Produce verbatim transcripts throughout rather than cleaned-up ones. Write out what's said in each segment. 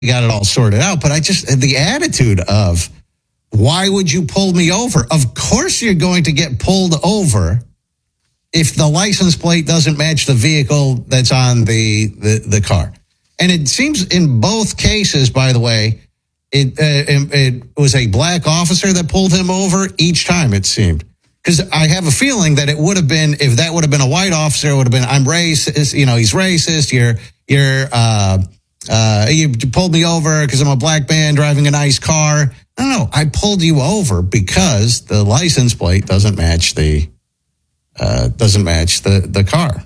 got it all sorted out. But I just, the attitude of, why would you pull me over? Of course you're going to get pulled over if the license plate doesn't match the vehicle that's on the, the, the car. And it seems in both cases, by the way, it, uh, it was a black officer that pulled him over each time, it seemed. Because I have a feeling that it would have been, if that would have been a white officer, it would have been, I'm racist, you know, he's racist, you're, you're, uh, uh, you pulled me over because I'm a black man driving a nice car. No, no, I pulled you over because the license plate doesn't match the, uh, doesn't match the, the car.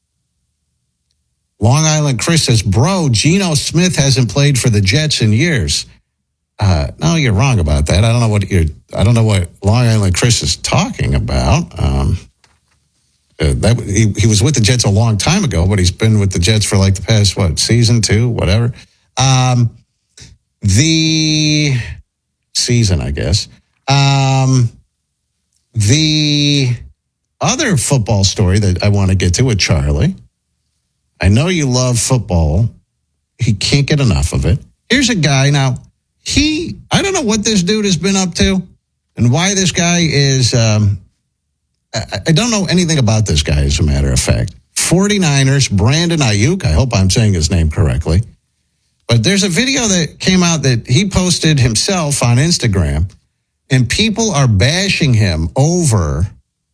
Long Island Chris says, bro, Geno Smith hasn't played for the Jets in years. Uh, no, you're wrong about that. I don't know what you're, I don't know what Long Island Chris is talking about. Um, uh, that he, he was with the Jets a long time ago, but he's been with the Jets for like the past, what, season, two, whatever. Um, the season, I guess. Um, the other football story that I want to get to with Charlie. I know you love football. He can't get enough of it. Here's a guy now. He, I don't know what this dude has been up to and why this guy is, um, I, I don't know anything about this guy, as a matter of fact. forty-niners, Brandon Ayuk, I hope I'm saying his name correctly. But there's a video that came out that he posted himself on Instagram, and people are bashing him over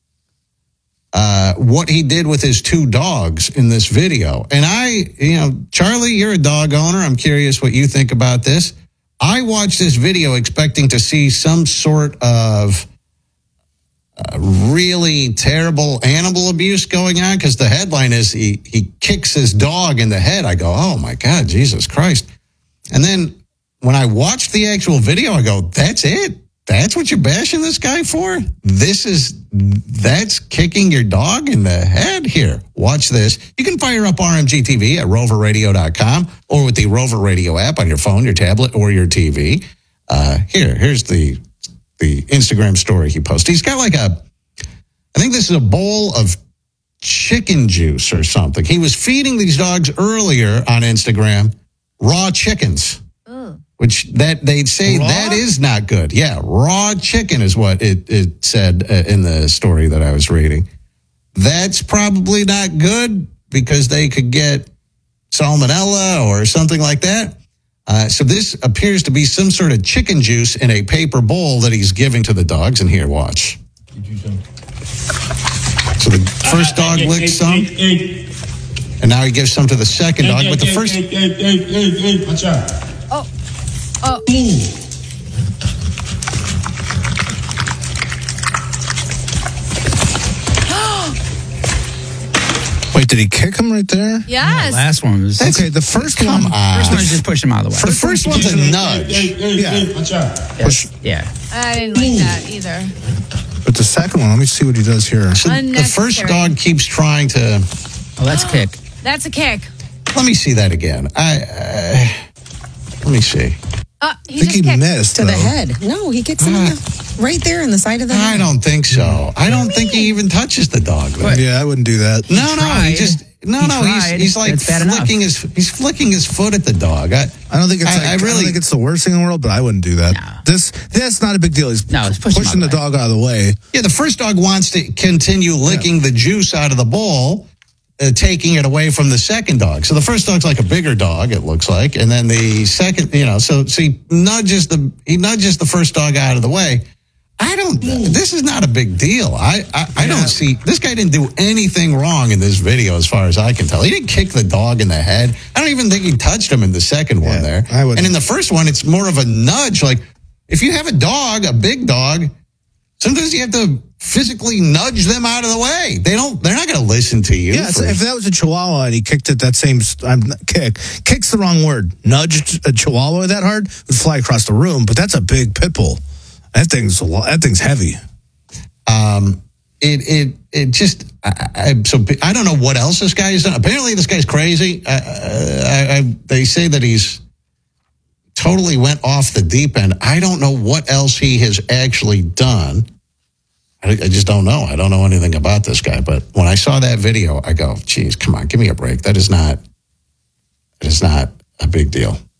uh, what he did with his two dogs in this video. And I, you know, Charlie, you're a dog owner. I'm curious what you think about this. I watched this video expecting to see some sort of uh, really terrible animal abuse going on, because the headline is he, he kicks his dog in the head. I go, oh, my God, Jesus Christ. And then when I watched the actual video, I go, that's it? That's what you're bashing this guy for? This is, that's kicking your dog in the head? Here, watch this. You can fire up R M G T V at rover radio dot com or with the Rover Radio app on your phone, your tablet, or your T V. Uh, here, here's the the Instagram story he posted. He's got like a, I think this is a bowl of chicken juice or something. He was feeding these dogs earlier on Instagram raw chickens. Which that they'd say raw? That is not good. Yeah, raw chicken is what it, it said uh, in the story that I was reading. That's probably not good because they could get salmonella or something like that. Uh, so this appears to be some sort of chicken juice in a paper bowl that he's giving to the dogs. And here, watch. So the first dog licks some, and now he gives some to the second dog. But the first... Watch out. Oh. Oh. Wait, did he kick him right there? Yes. No, last one was okay. The first Come one, on. first one is just push him out of the way. The first one's a nudge. yeah. Watch out. Yes. Yeah. I didn't like that either. But the second one, let me see what he does here. So the first dog keeps trying to. Oh, that's a kick. That's a kick. Let me see that again. I. Uh, let me see. Uh, he I think just he kicked. missed To though. the head. No, he kicks him in the, right there in the side of the head. I don't think so. I don't think he even touches the dog. Though. Yeah, I wouldn't do that. No, no, he tried. just no, He no. He's tried. he's like That's bad enough. flicking his he's flicking his foot at the dog. I, I don't think it's I- like, I I, really- don't think it's the worst thing in the world, but I wouldn't do that. No. This that's not a big deal. He's No, it's pushing pushing him the out of dog out of the way. yeah, the first dog wants to continue licking the juice out of the bowl, uh, taking it away from the second dog. So the first dog's like a bigger dog, it looks like, and then the second, you know, so, so he nudges the he nudges the first dog out of the way. I don't. This is not a big deal. I I, I don't see this guy didn't do anything wrong in this video, as far as I can tell. He didn't kick the dog in the head. I don't even think he touched him in the second one Yeah, there. I wouldn't. And in the first one, it's more of a nudge. Like if you have a dog, a big dog, sometimes you have to physically nudge them out of the way. They don't. They're not going to listen to you. Yeah, so for- if that was a Chihuahua and he kicked it that same I'm kick, kick's the wrong word. Nudged a Chihuahua that hard would fly across the room, but that's a big pit bull. That thing's a lot, that thing's heavy. Um, it it it just I, I so I don't know what else this guy has done. Apparently, this guy's crazy. I, I, I, they say that he's totally went off the deep end. I don't know what else he has actually done. I, I just don't know. I don't know anything about this guy. But when I saw that video, I go, "Geez, come on, give me a break. That is not that is not a big deal."